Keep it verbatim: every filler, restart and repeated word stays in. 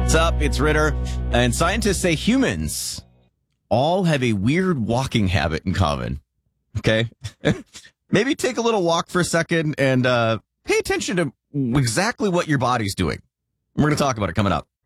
What's up? It's Ritter. And scientists say humans all have a weird walking habit in common. Okay? Maybe take a little walk for a second and uh, pay attention to exactly what your body's doing. We're going to talk about it coming up.